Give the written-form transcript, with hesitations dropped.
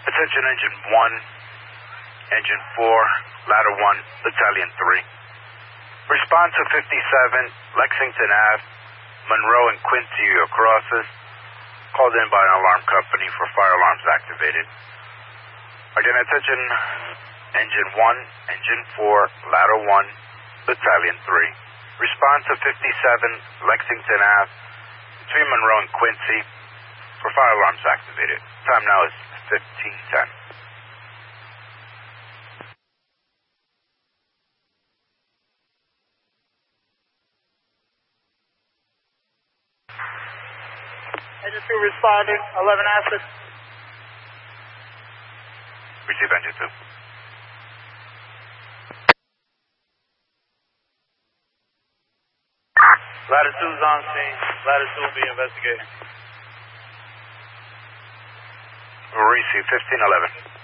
Attention Engine 1, Engine 4, Ladder 1, Battalion 3. Respond to 57, Lexington Ave, Monroe and Quincy crosses. Called in by an alarm company for fire alarms activated. Again, attention Engine 1, Engine 4, Ladder 1, Battalion 3. Respond to 57, Lexington Ave, between Monroe and Quincy, for fire alarms activated. Time now is 15:10. Engine 2 responding, 11 acid. Receive Engine 2. Ladder 2's on scene. Ladder 2 will be investigating. Receive 1511.